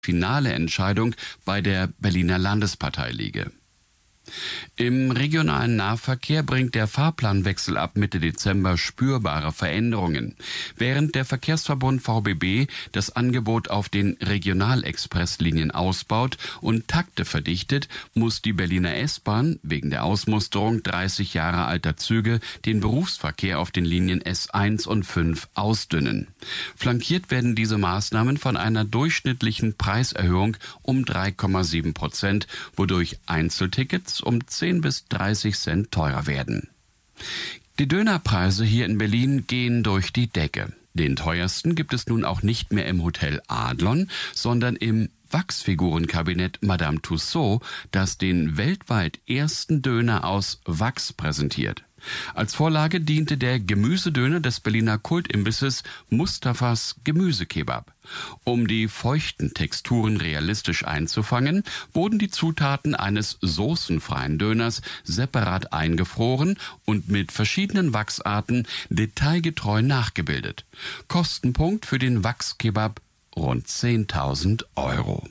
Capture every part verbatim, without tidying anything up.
finale Entscheidung bei der Berliner Landespartei liege. Im regionalen Nahverkehr bringt der Fahrplanwechsel ab Mitte Dezember spürbare Veränderungen. Während der Verkehrsverbund V B B das Angebot auf den Regionalexpresslinien ausbaut und Takte verdichtet, muss die Berliner S-Bahn wegen der Ausmusterung dreißig Jahre alter Züge den Berufsverkehr auf den Linien S eins und fünf ausdünnen. Flankiert werden diese Maßnahmen von einer durchschnittlichen Preiserhöhung um drei Komma sieben Prozent, wodurch Einzeltickets um zehn bis dreißig Cent teurer werden. Die Dönerpreise hier in Berlin gehen durch die Decke. Den teuersten gibt es nun auch nicht mehr im Hotel Adlon, sondern im Wachsfigurenkabinett Madame Tussauds, das den weltweit ersten Döner aus Wachs präsentiert. Als Vorlage diente der Gemüsedöner des Berliner Kultimbisses Mustafas Gemüsekebab. Um die feuchten Texturen realistisch einzufangen, wurden die Zutaten eines soßenfreien Döners separat eingefroren und mit verschiedenen Wachsarten detailgetreu nachgebildet. Kostenpunkt für den Wachskebab rund zehntausend Euro.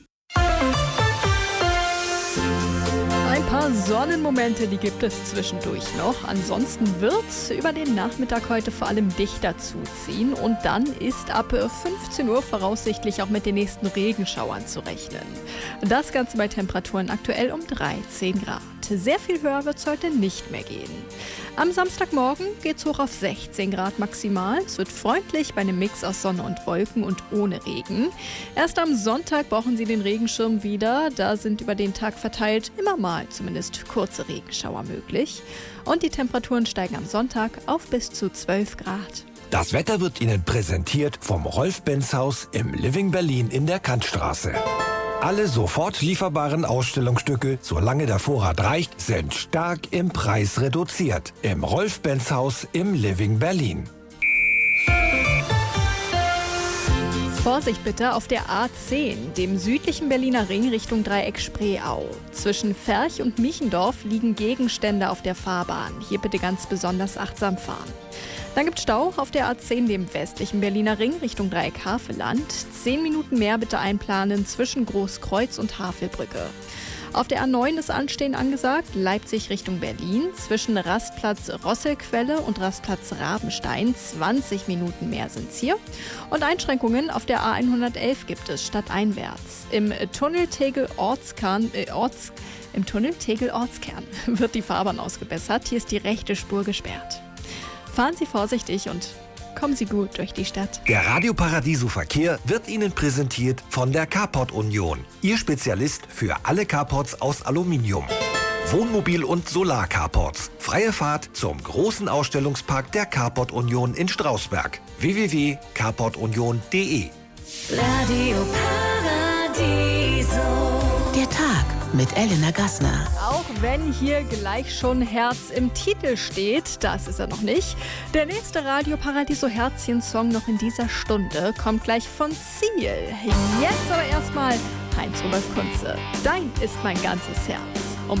Ein paar Sonnenmomente, die gibt es zwischendurch noch. Ansonsten wird es über den Nachmittag heute vor allem dichter zuziehen. Und dann ist ab fünfzehn Uhr voraussichtlich auch mit den nächsten Regenschauern zu rechnen. Das Ganze bei Temperaturen aktuell um dreizehn Grad. Sehr viel höher wird es heute nicht mehr gehen. Am Samstagmorgen geht es hoch auf sechzehn Grad maximal. Es wird freundlich bei einem Mix aus Sonne und Wolken und ohne Regen. Erst am Sonntag brauchen Sie den Regenschirm wieder. Da sind über den Tag verteilt immer mal zumindest kurze Regenschauer möglich. Und die Temperaturen steigen am Sonntag auf bis zu zwölf Grad. Das Wetter wird Ihnen präsentiert vom Rolf-Benz-Haus im Living Berlin in der Kantstraße. Alle sofort lieferbaren Ausstellungsstücke, solange der Vorrat reicht, sind stark im Preis reduziert. Im Rolf-Benz-Haus im Living Berlin. Vorsicht bitte auf der A zehn, dem südlichen Berliner Ring Richtung Dreieck Spreeau. Zwischen Ferch und Michendorf liegen Gegenstände auf der Fahrbahn. Hier bitte ganz besonders achtsam fahren. Dann gibt es Stau auf der A zehn, dem westlichen Berliner Ring Richtung Dreieck Havelland. Zehn Minuten mehr bitte einplanen zwischen Großkreuz und Havelbrücke. Auf der A neun ist Anstehen angesagt, Leipzig Richtung Berlin. Zwischen Rastplatz Rosselquelle und Rastplatz Rabenstein. zwanzig Minuten mehr sind's hier. Und Einschränkungen auf der A hundertelf gibt es stadteinwärts. Im Tunnel Tegel Ortskern, äh, Orts, im Tunnel Tegel Ortskern wird die Fahrbahn ausgebessert. Hier ist die rechte Spur gesperrt. Fahren Sie vorsichtig und kommen Sie gut durch die Stadt. Der Radio Paradiso Verkehr wird Ihnen präsentiert von der Carport Union. Ihr Spezialist für alle Carports aus Aluminium. Wohnmobil- und Solar-Carports. Freie Fahrt zum großen Ausstellungspark der Carport Union in Strausberg. w w w punkt carport union punkt d e Radio Paradiso. Der Tag mit Elena Gassner. Auch wenn hier gleich schon Herz im Titel steht, das ist er noch nicht. Der nächste Radio Paradiso Herzchen-Song noch in dieser Stunde kommt gleich von Ziel. Jetzt aber erstmal Heinz-Rudolf Kunze. Dein ist mein ganzes Herz.